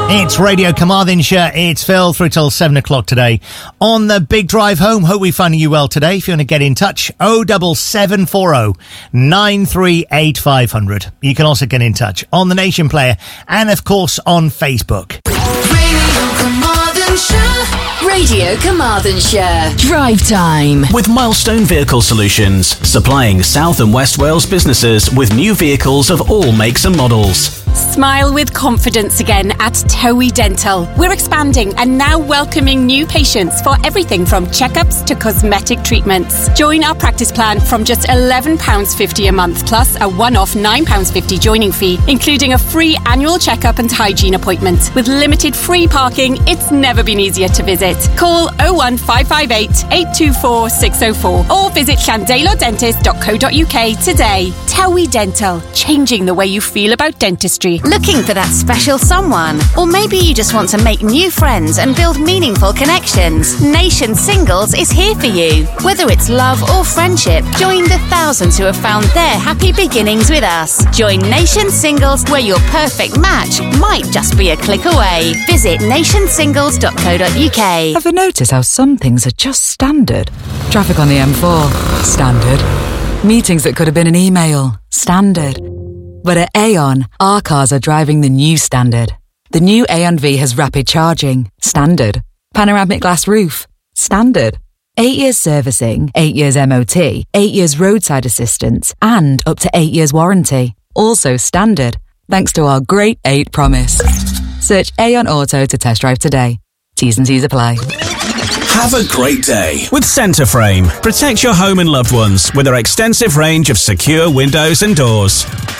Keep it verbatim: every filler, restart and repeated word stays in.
It's Radio Carmarthenshire. It's Phil through till seven o'clock today on the big drive home. Hope we're finding you well today. If you want to get in touch, oh double seven four oh nine three eight five hundred. You can also get in touch on the Nation Player and of course on Facebook. Radio Carmarthenshire. Radio Carmarthenshire. Drive time. With Milestone Vehicle Solutions, supplying South and West Wales businesses with new vehicles of all makes and models. Smile with confidence again at Towie Dental. We're expanding and now welcoming new patients for everything from checkups to cosmetic treatments. Join our practice plan from just eleven pounds fifty a month plus a one-off nine pounds fifty joining fee, including a free annual checkup and hygiene appointment. With limited free parking, it's never been easier to visit. Call oh one five five eight, eight two four, six oh four or visit llandelo dentist dot co dot uk today. Towie Dental, changing the way you feel about dentistry. Looking for that special someone? Or maybe you just want to make new friends and build meaningful connections? Nation Singles is here for you. Whether it's love or friendship, join the thousands who have found their happy beginnings with us. Join Nation Singles, where your perfect match might just be a click away. Visit nation singles dot co dot uk. Ever notice how some things are just standard? Traffic on the M four, standard. Meetings that could have been an email, standard. But at Aon, our cars are driving the new standard. The new Aon V has rapid charging, standard. Panoramic glass roof, standard. Eight years servicing, eight years M O T, eight years roadside assistance, and up to eight years warranty. Also standard, thanks to our Great eight promise. Search Aon Auto to test drive today. T's and C's apply. Have a great day with Centreframe. Protect your home and loved ones with our extensive range of secure windows and doors.